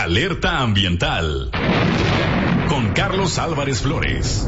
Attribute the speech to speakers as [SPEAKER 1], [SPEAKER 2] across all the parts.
[SPEAKER 1] Alerta ambiental con Carlos Álvarez Flores.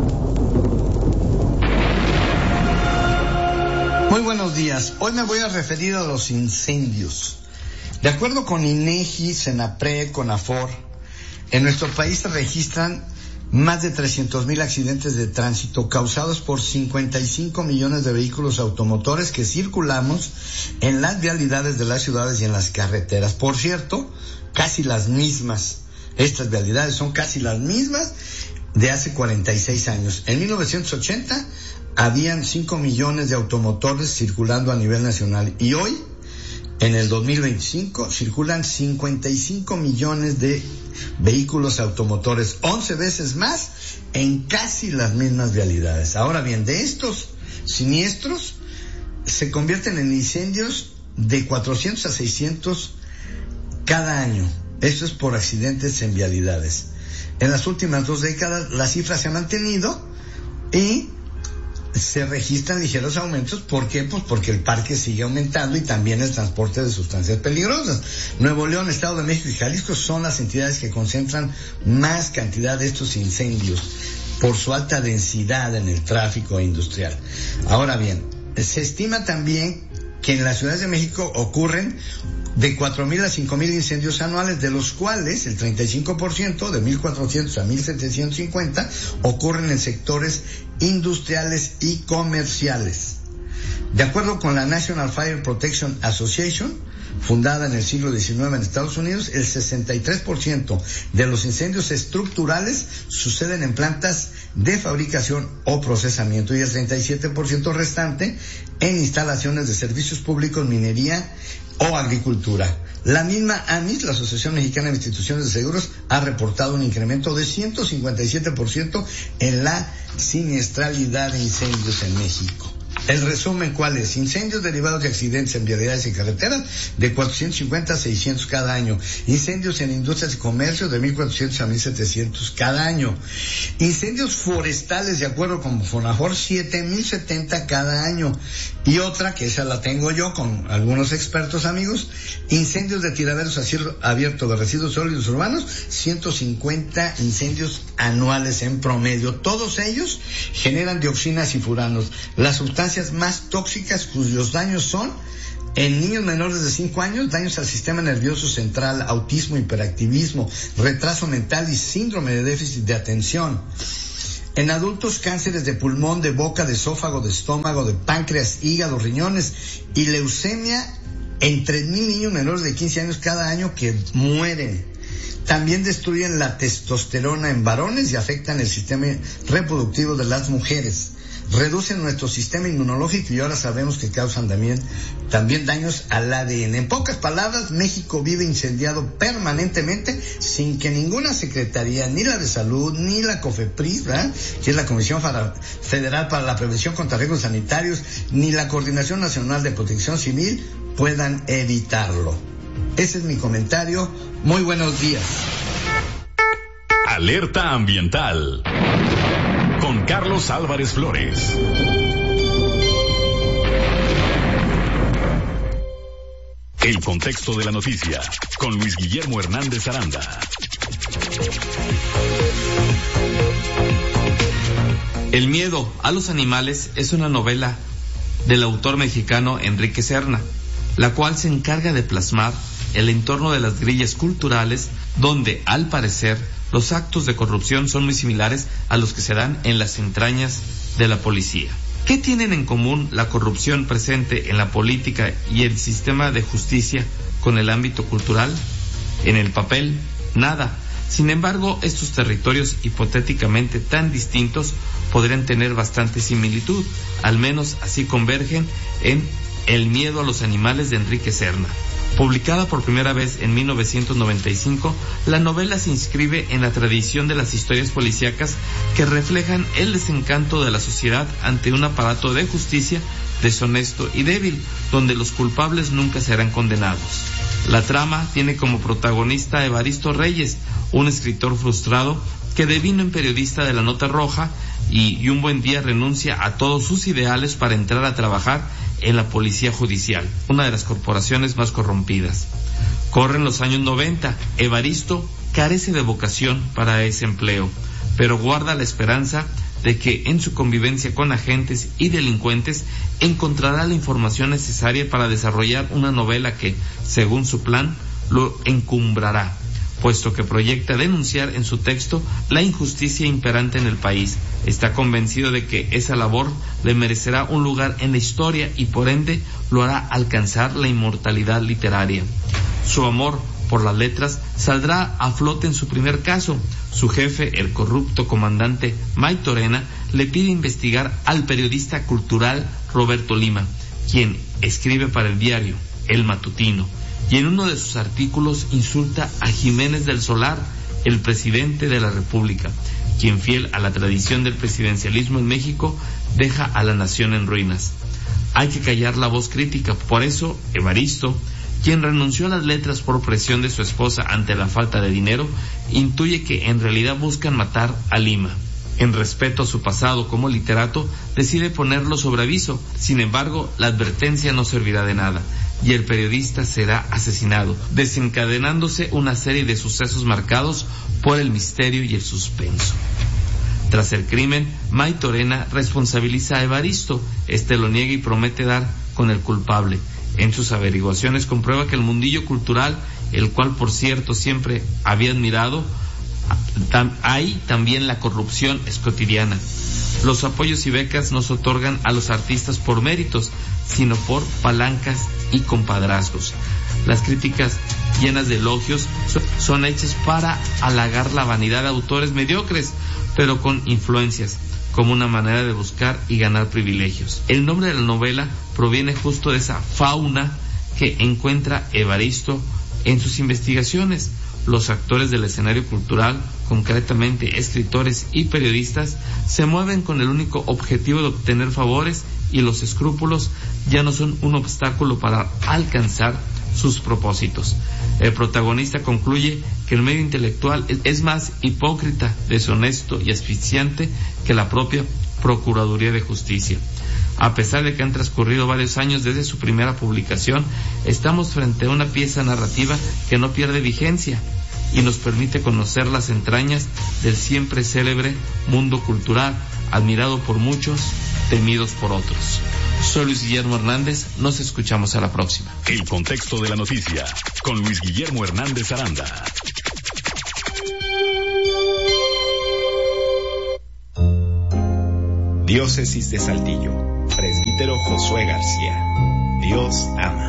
[SPEAKER 2] Muy buenos días. Hoy me voy a referir a los incendios. De acuerdo con INEGI, Senapred, CONAFOR, en nuestro país se registran más de 300,000 accidentes de tránsito causados por 55 millones de vehículos automotores que circulamos en las vialidades de las ciudades y en las carreteras. Por cierto, casi las mismas. Estas vialidades son casi las mismas de hace 46 años. En 1980 habían 5 millones de automotores circulando a nivel nacional y hoy, en el 2025, circulan 55 millones de vehículos automotores, 11 veces más en casi las mismas vialidades. Ahora bien, de estos siniestros se convierten en incendios de 400 a 600 cada año. Esto es por accidentes en vialidades. En las últimas 2 décadas la cifra se ha mantenido y se registran ligeros aumentos. ¿Por qué? Pues porque el parque sigue aumentando y también el transporte de sustancias peligrosas. Nuevo León, Estado de México y Jalisco son las entidades que concentran más cantidad de estos incendios por su alta densidad en el tráfico industrial. Ahora bien, se estima también que en las ciudades de México ocurren de 4,000 a 5,000 incendios anuales, de los cuales el 35%, de 1,400 a 1,750, ocurren en sectores industriales y comerciales. De acuerdo con la National Fire Protection Association, fundada en el siglo XIX en Estados Unidos, el 63% de los incendios estructurales suceden en plantas de fabricación o procesamiento y el 37% restante en instalaciones de servicios públicos, minería o agricultura. La misma AMIS, la Asociación Mexicana de Instituciones de Seguros, ha reportado un incremento de 157% en la siniestralidad de incendios en México. El resumen, ¿cuál es? Incendios derivados de accidentes en vialidades y carreteras de 450 a 600 cada año. Incendios en industrias y comercio de 1,400 a 1,700 cada año. Incendios forestales, de acuerdo con CONAFOR, 7,070 cada año. Y otra, que esa la tengo yo con algunos expertos amigos, incendios de tiraderos a cielo abierto de residuos sólidos urbanos, 150 incendios anuales en promedio. Todos ellos generan dioxinas y furanos, las sustancias más tóxicas cuyos daños son en niños menores de 5 años, daños al sistema nervioso central, autismo, hiperactivismo, retraso mental y síndrome de déficit de atención. En adultos, cánceres de pulmón, de boca, de esófago, de estómago, de páncreas, hígado, riñones y leucemia en 3,000 niños menores de 15 años cada año que mueren. También destruyen la testosterona en varones y afectan el sistema reproductivo de las mujeres. Reducen nuestro sistema inmunológico y ahora sabemos que causan también daños al ADN. En pocas palabras, México vive incendiado permanentemente sin que ninguna secretaría, ni la de salud, ni la COFEPRIS, ¿verdad?, que es la Comisión Federal para la Prevención contra Riesgos Sanitarios, ni la Coordinación Nacional de Protección Civil puedan evitarlo. Ese es mi comentario. Muy buenos días.
[SPEAKER 1] Alerta ambiental con Carlos Álvarez Flores. El contexto de la noticia con Luis Guillermo Hernández Aranda.
[SPEAKER 3] El miedo a los animales es una novela del autor mexicano Enrique Serna, la cual se encarga de plasmar el entorno de las grillas culturales donde, al parecer, los actos de corrupción son muy similares a los que se dan en las entrañas de la policía. ¿Qué tienen en común la corrupción presente en la política y el sistema de justicia con el ámbito cultural? En el papel, nada. Sin embargo, estos territorios hipotéticamente tan distintos podrían tener bastante similitud, al menos así convergen en El miedo a los animales de Enrique Serna. Publicada por primera vez en 1995, la novela se inscribe en la tradición de las historias policíacas que reflejan el desencanto de la sociedad ante un aparato de justicia deshonesto y débil, donde los culpables nunca serán condenados. La trama tiene como protagonista a Evaristo Reyes, un escritor frustrado que devino en periodista de La Nota Roja y un buen día renuncia a todos sus ideales para entrar a trabajar en la Policía Judicial, una de las corporaciones más corrompidas. Corren los años 90. Evaristo carece de vocación para ese empleo, pero guarda la esperanza de que en su convivencia con agentes y delincuentes encontrará la información necesaria para desarrollar una novela que, según su plan, lo encumbrará, puesto que proyecta denunciar en su texto la injusticia imperante en el país. Está convencido de que esa labor le merecerá un lugar en la historia y por ende lo hará alcanzar la inmortalidad literaria. Su amor por las letras saldrá a flote en su primer caso. Su jefe, el corrupto comandante Maytorena, le pide investigar al periodista cultural Roberto Lima, quien escribe para el diario El Matutino, y en uno de sus artículos insulta a Jiménez del Solar, el presidente de la República, quien, fiel a la tradición del presidencialismo en México, deja a la nación en ruinas. Hay que callar la voz crítica. Por eso, Evaristo, quien renunció a las letras por presión de su esposa ante la falta de dinero, intuye que en realidad buscan matar a Lima. En respeto a su pasado como literato, decide ponerlo sobre aviso. Sin embargo, la advertencia no servirá de nada, y el periodista será asesinado, desencadenándose una serie de sucesos marcados por el misterio y el suspenso. Tras el crimen, Maytorena responsabiliza a Evaristo. Este lo niega y promete dar con el culpable. En sus averiguaciones comprueba que el mundillo cultural, el cual por cierto siempre había admirado, ahí también la corrupción es cotidiana. Los apoyos y becas no se otorgan a los artistas por méritos, sino por palancas y compadrazgos. Las críticas llenas de elogios son hechas para halagar la vanidad de autores mediocres, pero con influencias, como una manera de buscar y ganar privilegios. El nombre de la novela proviene justo de esa fauna que encuentra Evaristo en sus investigaciones. Los actores del escenario cultural, concretamente escritores y periodistas, se mueven con el único objetivo de obtener favores, y los escrúpulos ya no son un obstáculo para alcanzar sus propósitos. El protagonista concluye que el medio intelectual es más hipócrita, deshonesto y asfixiante que la propia Procuraduría de Justicia. A pesar de que han transcurrido varios años desde su primera publicación, estamos frente a una pieza narrativa que no pierde vigencia y nos permite conocer las entrañas del siempre célebre mundo cultural, admirado por muchos, temidos por otros. Soy Luis Guillermo Hernández, nos escuchamos a la próxima.
[SPEAKER 1] El contexto de la noticia, con Luis Guillermo Hernández Aranda.
[SPEAKER 4] Diócesis de Saltillo, presbítero Josué García. Dios ama.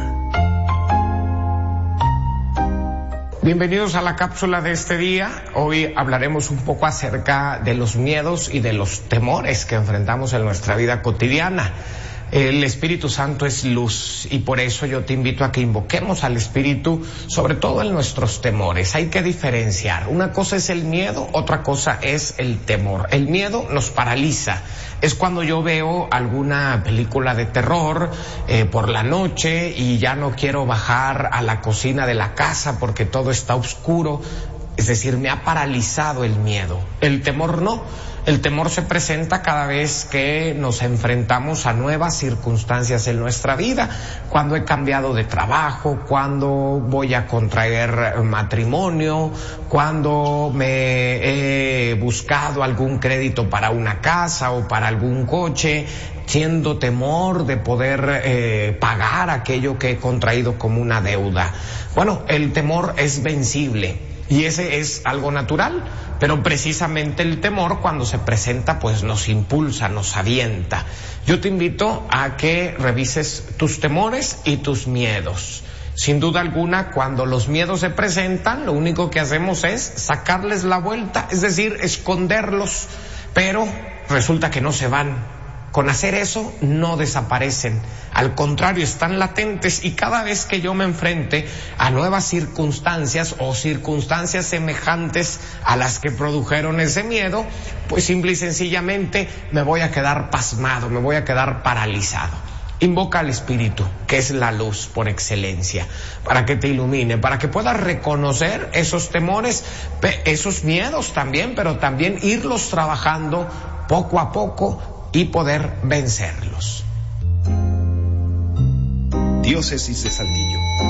[SPEAKER 5] Bienvenidos a la cápsula de este día. Hoy hablaremos un poco acerca de los miedos y de los temores que enfrentamos en nuestra vida cotidiana. El Espíritu Santo es luz y por eso yo te invito a que invoquemos al Espíritu, sobre todo en nuestros temores. Hay que diferenciar. Una cosa es el miedo, otra cosa es el temor. El miedo nos paraliza. Es cuando yo veo alguna película de terror por la noche y ya no quiero bajar a la cocina de la casa porque todo está oscuro. Es decir, me ha paralizado el miedo. El temor no. El temor se presenta cada vez que nos enfrentamos a nuevas circunstancias en nuestra vida. Cuando he cambiado de trabajo, cuando voy a contraer matrimonio, cuando me he buscado algún crédito para una casa o para algún coche, siendo temor de poder pagar aquello que he contraído como una deuda. Bueno, el temor es vencible. Y ese es algo natural, pero precisamente el temor cuando se presenta pues nos impulsa, nos avienta. Yo te invito a que revises tus temores y tus miedos. Sin duda alguna, cuando los miedos se presentan, lo único que hacemos es sacarles la vuelta, es decir, esconderlos, pero resulta que no se van. Con hacer eso no desaparecen, al contrario están latentes y cada vez que yo me enfrente a nuevas circunstancias o circunstancias semejantes a las que produjeron ese miedo, pues simple y sencillamente me voy a quedar pasmado, me voy a quedar paralizado. Invoca al Espíritu, que es la luz por excelencia, para que te ilumine, para que puedas reconocer esos temores, esos miedos también, pero también irlos trabajando poco a poco y poder vencerlos.
[SPEAKER 4] Diócesis de Saltillo,